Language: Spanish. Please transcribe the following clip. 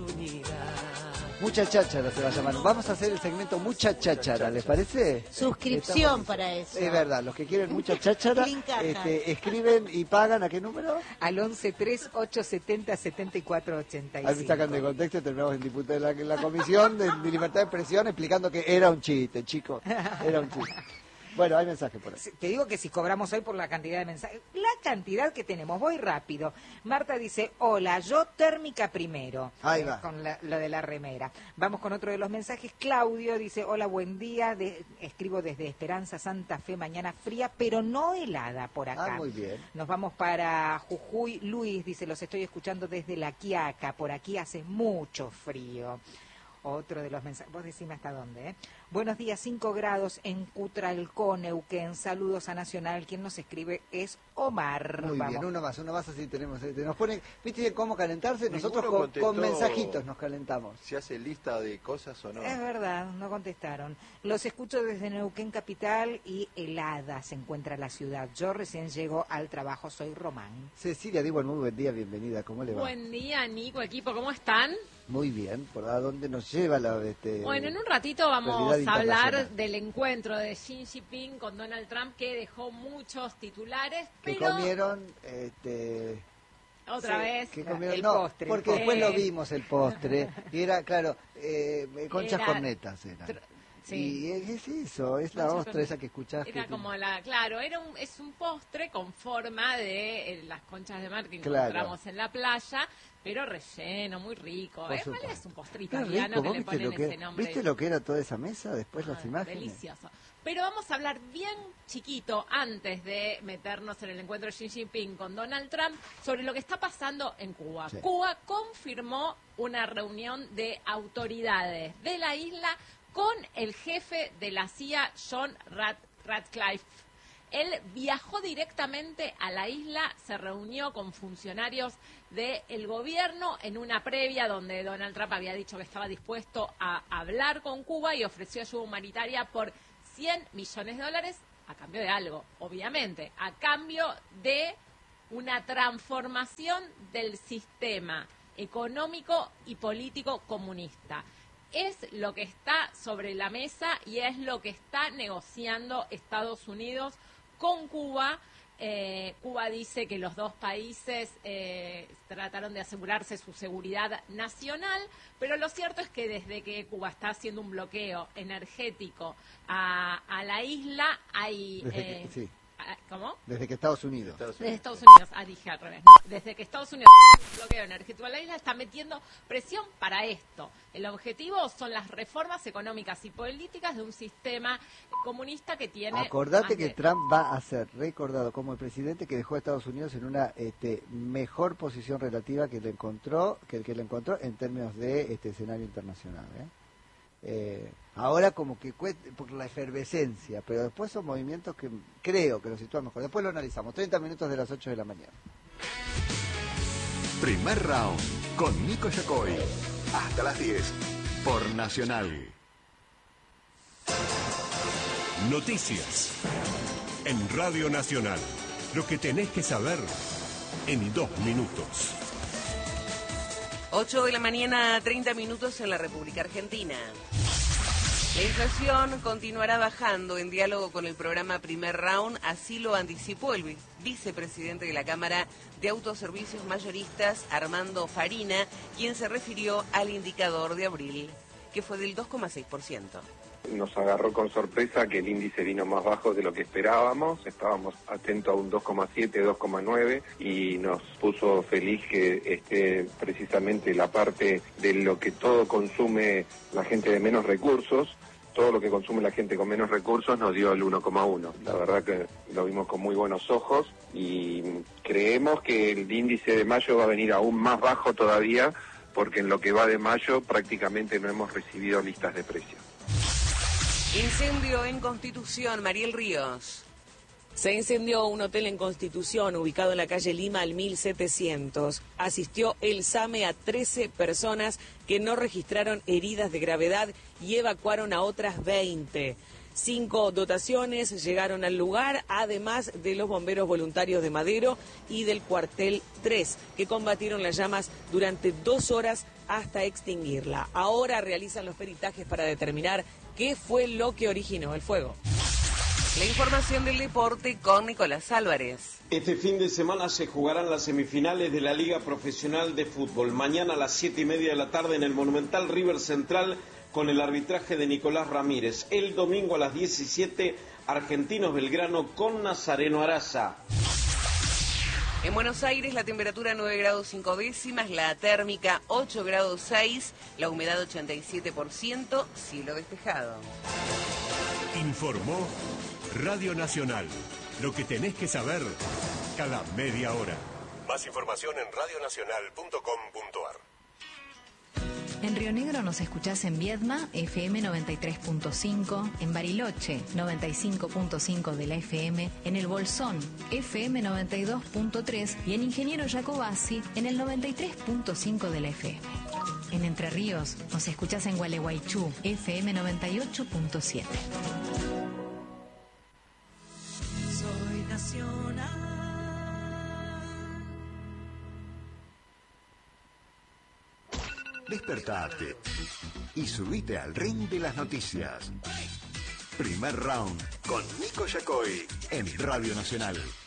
Unidas. Mucha cháchara se va a llamar. Vamos a hacer el segmento Mucha Cháchara, ¿les parece? Suscripción para eso. Es verdad, los que quieren mucha cháchara, escriben y pagan, ¿a qué número? Al 1138707485. Ahí me sacan de contexto y terminamos en diputado de la Comisión de Libertad de Expresión explicando que era un chiste, chicos. Era un chiste. Bueno, hay mensajes por ahí. Te digo que si cobramos hoy por la cantidad de mensajes, la cantidad que tenemos, voy rápido. Marta dice, hola, yo térmica primero. Ahí va. Con lo de la remera. Vamos con otro de los mensajes. Claudio dice, hola, buen día. Escribo desde Esperanza, Santa Fe, mañana fría, pero no helada por acá. Ah, muy bien. Nos vamos para Jujuy. Luis dice, los estoy escuchando desde La Quiaca. Por aquí hace mucho frío. Otro de los mensajes, vos decime hasta dónde, ¿eh? Buenos días, 5 grados en Cutralcó, Neuquén. Saludos a Nacional. Quien nos escribe es Omar. Muy bien, uno más, así tenemos. Nos pone, ¿viste cómo calentarse? Nosotros con mensajitos nos calentamos. ¿Se hace lista de cosas o no? Es verdad, no contestaron. Los escucho desde Neuquén Capital y helada se encuentra la ciudad. Yo recién llego al trabajo, soy Román. Cecilia, digo, muy buen día, bienvenida. ¿Cómo le va? Buen día, Nico, equipo, ¿cómo están? Muy bien, ¿por a dónde nos lleva la Bueno, en un ratito vamos a hablar del encuentro de Xi Jinping con Donald Trump, que dejó muchos titulares, que pero... comieron, otra vez, que comieron, el no, postre. porque después lo vimos el postre, y era, claro, conchas cornetas era. Sí. Y es eso, es la ostra esa que escuchaste. Era como claro, es un postre con forma de las conchas de mar que claro. encontramos en la playa, pero relleno, muy rico. Es un postre Qué italiano rico. que le ponen ese nombre. ¿Viste lo que era toda esa mesa? Después las imágenes. Delicioso. Pero vamos a hablar bien chiquito, antes de meternos en el encuentro de Xi Jinping con Donald Trump, sobre lo que está pasando en Cuba. Sí. Cuba confirmó una reunión de autoridades de la isla con el jefe de la CIA, John Ratcliffe. Él viajó directamente a la isla, se reunió con funcionarios del gobierno en una previa donde Donald Trump había dicho que estaba dispuesto a hablar con Cuba y ofreció ayuda humanitaria por $100 millones a cambio de algo, obviamente, a cambio de una transformación del sistema económico y político comunista. Es lo que está sobre la mesa y es lo que está negociando Estados Unidos con Cuba. Cuba dice que los dos países trataron de asegurarse su seguridad nacional, pero lo cierto es que desde que Cuba está haciendo un bloqueo energético a la isla hay... ¿Cómo? Desde que Estados Unidos. Desde Estados Unidos, dije al revés. No, desde que Estados Unidos hace un bloqueo energético a la isla, está metiendo presión para esto. El objetivo son las reformas económicas y políticas de un sistema comunista que tiene... Acordate que Trump va a ser recordado como el presidente que dejó a Estados Unidos en una mejor posición relativa que el que le encontró en términos de escenario internacional, ahora como que por la efervescencia, pero después son movimientos que creo que lo sitúan mejor. Después lo analizamos. 30 minutos de las 8 de la mañana. Primer round con Nico Yacoy. Hasta las 10 por Nacional. Noticias en Radio Nacional. Lo que tenés que saber en 2 minutos. 8 de la mañana, 30 minutos en la República Argentina. La inflación continuará bajando en diálogo con el programa Primer Round, así lo anticipó el vicepresidente de la Cámara de Autoservicios Mayoristas, Armando Farina, quien se refirió al indicador de abril, que fue del 2,6%. Nos agarró con sorpresa que el índice vino más bajo de lo que esperábamos, estábamos atentos a un 2,7, 2,9 y nos puso feliz que esté precisamente la parte de lo que todo consume la gente de menos recursos, todo lo que consume la gente con menos recursos nos dio el 1,1. La verdad que lo vimos con muy buenos ojos y creemos que el índice de mayo va a venir aún más bajo todavía porque en lo que va de mayo prácticamente no hemos recibido listas de precios. Incendio en Constitución, Mariel Ríos. Se incendió un hotel en Constitución ubicado en la calle Lima al 1700. Asistió el SAME a 13 personas que no registraron heridas de gravedad y evacuaron a otras 20. 5 dotaciones llegaron al lugar, además de los bomberos voluntarios de Madero y del cuartel 3, que combatieron las llamas durante 2 horas hasta extinguirla. Ahora realizan los peritajes para determinar qué fue lo que originó el fuego. La información del deporte con Nicolás Álvarez. Este fin de semana se jugarán las semifinales de la Liga Profesional de Fútbol. Mañana a las 7:30 de la tarde en el Monumental River Central con el arbitraje de Nicolás Ramírez. El domingo a las 17, Argentinos Belgrano con Nazareno Araza. En Buenos Aires la temperatura 9 grados 5 décimas, la térmica 8 grados 6, la humedad 87%, cielo despejado. Informó Radio Nacional. Lo que tenés que saber cada media hora. Más información en radionacional.com.ar. En Río Negro nos escuchás en Viedma, FM 93.5, en Bariloche, 95.5 de la FM, en El Bolsón, FM 92.3 y en Ingeniero Jacobasi, en el 93.5 de la FM. En Entre Ríos nos escuchás en Gualeguaychú, FM 98.7. Soy nacional. Despertate y subite al ring de las noticias. Primer round con Nico Yacoy en Radio Nacional.